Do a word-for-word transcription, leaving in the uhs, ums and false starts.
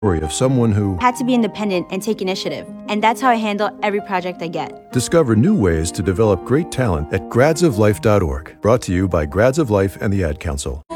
story of someone who had to be independent and take initiative. And that's how I handle every project I get. Discover new ways to develop great talent at grads of life dot org. Brought to you by Grads of Life and the Ad Council.